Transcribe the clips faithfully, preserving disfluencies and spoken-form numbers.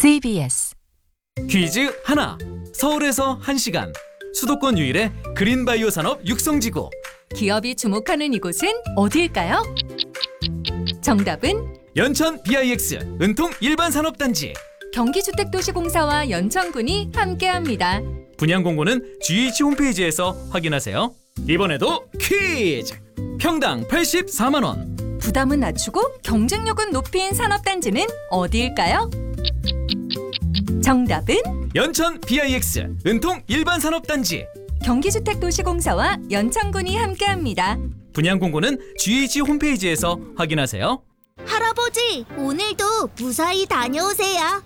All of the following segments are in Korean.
씨비에스 퀴즈 하나. 서울에서 한 시간. 수도권 유일의 그린바이오 산업 육성지구. 기업이 주목하는 이곳은 어디일까요? 정답은 연천 비아이엑스 은통 일반산업단지. 경기주택도시공사와 연천군이 함께합니다. 분양 공고는 지에이치 홈페이지에서 확인하세요. 이번에도 퀴즈! 평당 팔십사만 원. 부담은 낮추고 경쟁력은 높인 산업단지는 어디일까요? 정답은 연천 비아이엑스 은통 일반산업단지. 경기주택도시공사와 연천군이 함께합니다. 분양 공고는 지에이치 홈페이지에서 확인하세요. 할아버지, 오늘도 무사히 다녀오세요.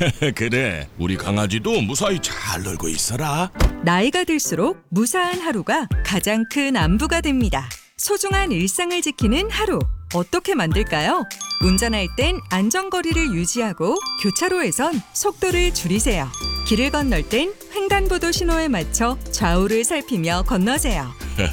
그래, 우리 강아지도 무사히 잘 놀고 있어라. 나이가 들수록 무사한 하루가 가장 큰 안부가 됩니다. 소중한 일상을 지키는 하루, 어떻게 만들까요? 운전할 땐 안전거리를 유지하고 교차로에선 속도를 줄이세요. 길을 건널 땐 횡단보도 신호에 맞춰 좌우를 살피며 건너세요.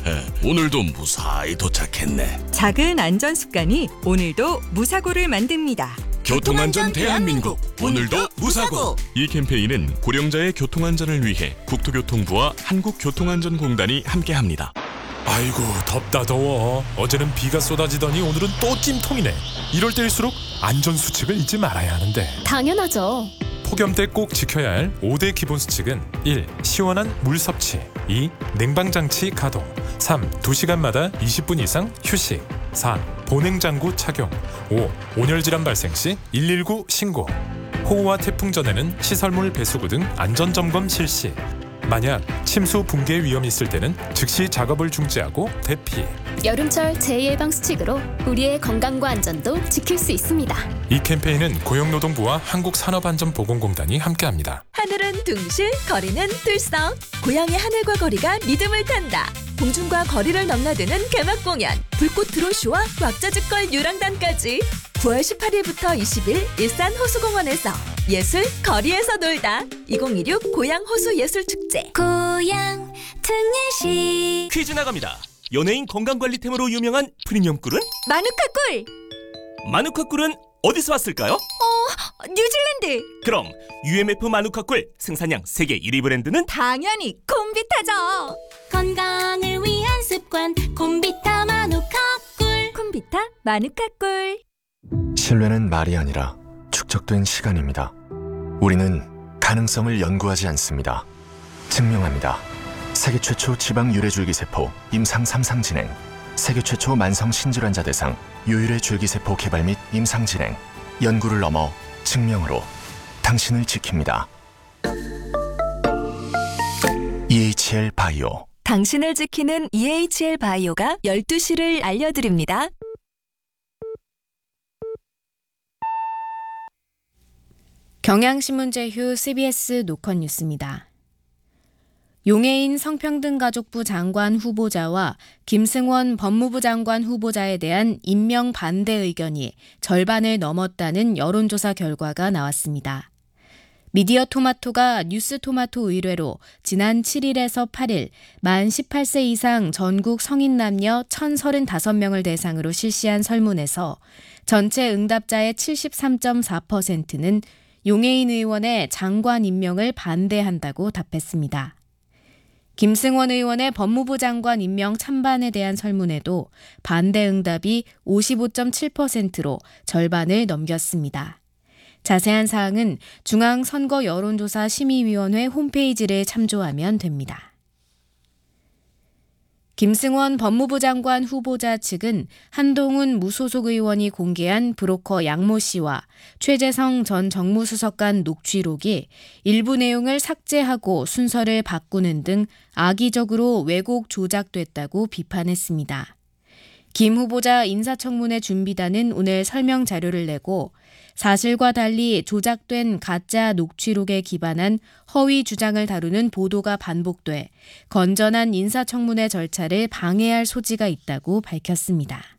오늘도 무사히 도착했네. 작은 안전 습관이 오늘도 무사고를 만듭니다. 교통안전 대한민국, 오늘도 무사고. 이 캠페인은 고령자의 교통안전을 위해 국토교통부와 한국교통안전공단이 함께합니다. 아이고, 덥다 더워. 어제는 비가 쏟아지더니 오늘은 또 찜통이네. 이럴 때일수록 안전수칙을 잊지 말아야 하는데. 당연하죠. 폭염 때 꼭 지켜야 할 오 대 기본 수칙은 일. 시원한 물 섭취, 이. 냉방장치 가동, 삼. 두 시간마다 이십 분 이상 휴식, 사. 보냉장구 착용, 오. 온열질환 발생 시 일일구 신고. 호우와 태풍 전에는 시설물 배수구 등 안전점검 실시. 만약 침수 붕괴 위험이 있을 때는 즉시 작업을 중지하고 대피. 여름철 재예방 수칙으로 우리의 건강과 안전도 지킬 수 있습니다. 이 캠페인은 고용노동부와 한국산업안전보건공단이 함께합니다. 하늘은 둥실, 거리는 들썩. 고향의 하늘과 거리가 리듬을 탄다. 공중과 거리를 넘나드는 개막 공연, 불꽃 드로쇼와 왁자지껄 유랑단까지 구월 십팔일부터 이십일 일산 호수공원에서 예술 거리에서 놀다. 이천이십육 고양 호수 예술축제. 고향 특례시. 퀴즈 나갑니다. 연예인 건강관리템으로 유명한 프리미엄 꿀은? 마누카 꿀. 마누카 꿀은 어디서 왔을까요? 어, 뉴질랜드. 그럼 유엠에프 마누카 꿀 생산량 세계 일 위 브랜드는? 당연히 콤비타죠. 건강을 위한 습관, 콤비타 마누카 꿀. 콤비타 마누카 꿀. 신뢰는 말이 아니라 축적된 시간입니다. 우리는 가능성을 연구하지 않습니다. 증명합니다. 세계 최초 지방 유래줄기세포 임상 삼 상 진행, 세계 최초 만성 신질환자 대상 유일의 줄기세포 개발 및 임상 진행, 연구를 넘어 증명으로 당신을 지킵니다. 이에이치엘 바이오. 당신을 지키는 이에이치엘 바이오가 열두 시를 알려드립니다. 경향신문제휴 씨비에스 노컷 뉴스입니다. 용해인 성평등가족부 장관 후보자와 김승원 법무부 장관 후보자에 대한 임명 반대 의견이 절반을 넘었다는 여론조사 결과가 나왔습니다. 미디어 토마토가 뉴스토마토 의뢰로 지난 칠일에서 팔일 만 십팔 세 이상 전국 성인 남녀 천삼십오 명을 대상으로 실시한 설문에서 전체 응답자의 칠십삼 점 사 퍼센트는 용해인 의원의 장관 임명을 반대한다고 답했습니다. 김승원 의원의 법무부 장관 임명 찬반에 대한 설문에도 반대 응답이 오십오 점 칠 퍼센트로 절반을 넘겼습니다. 자세한 사항은 중앙선거여론조사심의위원회 홈페이지를 참조하면 됩니다. 김승원 법무부 장관 후보자 측은 한동훈 무소속 의원이 공개한 브로커 양모 씨와 최재성 전 정무수석간 녹취록이 일부 내용을 삭제하고 순서를 바꾸는 등 악의적으로 왜곡 조작됐다고 비판했습니다. 김 후보자 인사청문회 준비단은 오늘 설명 자료를 내고 사실과 달리 조작된 가짜 녹취록에 기반한 허위 주장을 다루는 보도가 반복돼 건전한 인사청문회 절차를 방해할 소지가 있다고 밝혔습니다.